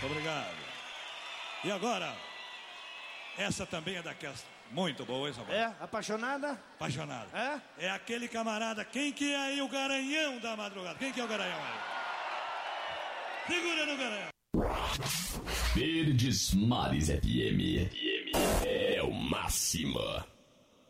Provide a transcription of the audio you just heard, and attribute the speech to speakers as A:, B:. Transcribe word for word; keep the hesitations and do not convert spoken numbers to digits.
A: Obrigado. E agora, essa também é daquelas muito boa, essa voz.
B: É, apaixonada?
A: Apaixonada.
B: É?
A: É aquele camarada, quem que é aí o garanhão da madrugada? Quem que é o garanhão aí? Segura no garanhão.
C: Verdes Mares F M. É o máximo.